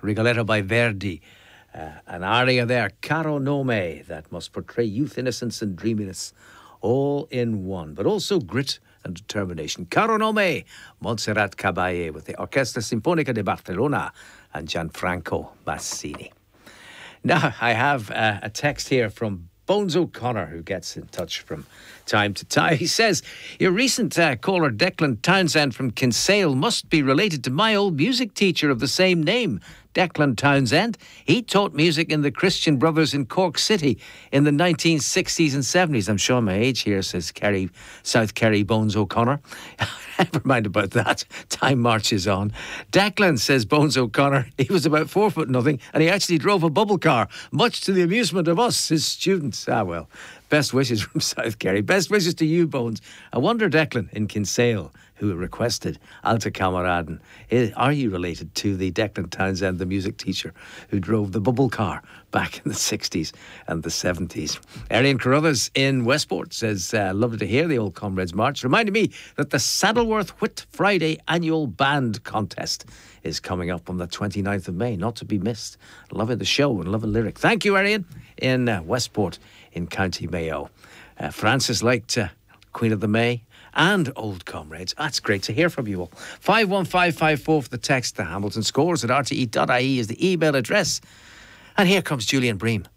Rigoletto by Verdi. An aria there, Caro Nome, that must portray youth, innocence and dreaminess all in one, but also grit and determination. Caro Nome, Montserrat Caballé with the Orquesta Sinfonica de Barcelona and Gianfranco Massini. Now, I have a text here from Bones O'Connor, who gets in touch from time to time. He says, your recent caller Declan Townsend from Kinsale must be related to my old music teacher of the same name, Declan Townsend. He taught music in the Christian Brothers in Cork City in the 1960s and 70s. I'm showing my age here, says Kerry, South Kerry Bones O'Connor. Never mind about that. Time marches on. Declan, says Bones O'Connor, he was about 4'0" and he actually drove a bubble car, much to the amusement of us, his students. Ah, well, best wishes from South Kerry. Best wishes to you, Bones. I wonder, Declan, in Kinsale, who requested Alta Kameraden, are you related to the Declan Townsend, the music teacher who drove the bubble car back in the 60s and the 70s? Arian Carruthers in Westport says, lovely to hear the old Comrades March. Reminded me that the Saddleworth Whit Friday annual band contest is coming up on the 29th of May, not to be missed. Loving the show and loving lyric. Thank you, Arian, in Westport in County Mayo. Francis liked Queen of the May and Old Comrades. That's great to hear from you all. 51554 for the text. The Hamilton Scores at rte.ie is the email address. And here comes Julian Bream.